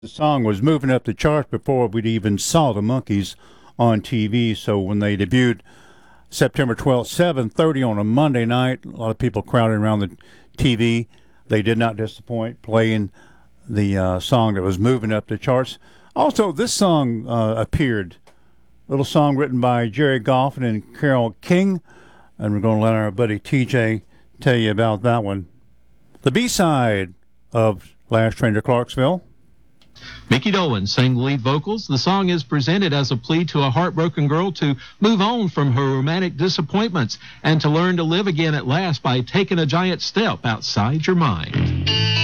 The song was moving up the charts before we'd even saw the Monkees on TV. So when they debuted September 12th, 7:30 on a Monday night, a lot of people crowded around the TV. They did not disappoint, playing the song that was moving up the charts. Also, this song appeared, a little song written by Jerry Goffin and Carole King, and we're going to let our buddy TJ tell you about that one. The B-side of Last Train to Clarksville. Mickey Dolan sang the lead vocals. The song is presented as a plea to a heartbroken girl to move on from her romantic disappointments and to learn to live again at last by taking a giant step outside your mind.